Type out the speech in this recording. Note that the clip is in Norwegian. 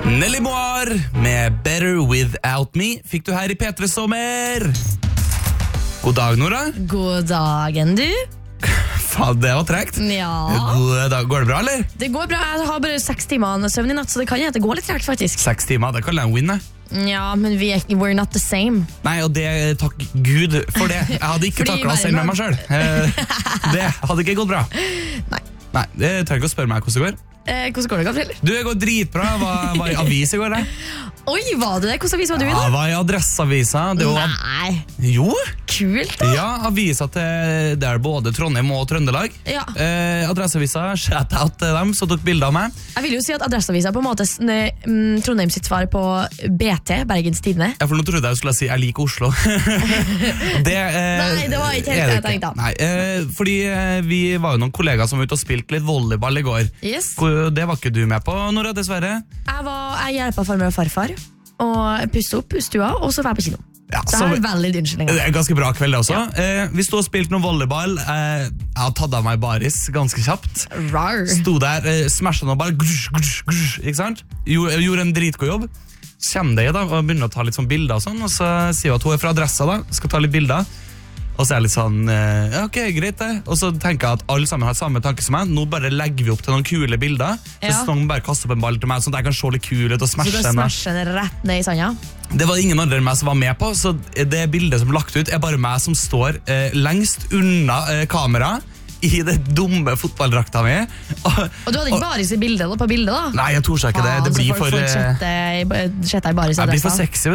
Nelly Moir med Better Without Me fikk du her i P3 Sommer. God dag, Nora. God dagen, du. Faen, det var trekt. Ja. God dag. Går det bra, eller? Det går bra, jeg har bare 6 timer søvn i natt, så det kan jo at det går litt tregt faktisk. 6 timer, det kaller jeg en win, jeg. Ja, men we're not the same. Nei, og det, takk Gud for det. Jeg hadde ikke Fordi taklet selv med meg selv. Det hadde ikke gått bra. Nei, det trenger ikke å spørre meg hvordan det går. Hvordan går det, Gabriel? Du, det går dritbra. Jeg var i avis i går, jeg. Oi, var du det? Hvordan avis var du i Ja, da? jeg var i Adresseavisa. Det var... Nei, Jo, kult da. ja, avisa til det er både Trondheim og Trøndelag. Ja. Adresseavisa, shout out til dem som tok bilder av meg. Jeg vil jo si at Adresseavisa er på en måte Trondheim sitt svar på BT, Bergens Tidende. Ja, for nå trodde jeg skulle si jeg liker Oslo. Nei, det var ikke helt det jeg tenkte. Nei, fordi vi var jo noen kollegaer som var ute og spilte litt volleyball i går. Yes. Det var ikke du med på, Nora, dessverre. Jeg hjelper farmor og farfar og pusse opp stua, og så var jeg på kino. Ja, Så jeg har veldig det unnskyldninger. er en ganske bra kveld det også. Vi stod og spilte noen volleyball. Jeg har tatt av meg baris ganske kjapt. Rar. Stod der, smashet noe bare, ikke sant? Gjorde en dritgod jobb. Så kommer det da, og begynner å ta litt sånn bilder og sånn, og så sier hun at hun er fra Adressa da, skal ta litt bilder. Og så er jeg litt sånn, ja, ok, greit det. Og så tenker jeg at alle sammen har samme tanke som meg. Nå bare legger vi opp til noen kule bilder. Ja. Så noen bare kaster opp en ball til meg, sånn at jeg kan se litt kul ut og Så smashe du den. smasher den rett ned i sanda? Det var ingen andre enn meg som var med på, så det bildet som er lagt ut er bare meg som står lengst unna kamera i det dumme fotballdrakta mi. Og du hadde ikke baris i bildet, på bildet da? Nei, jeg tror ikke det. Det blir for... Sjette i baris i Jeg blir for Adressa. sexy,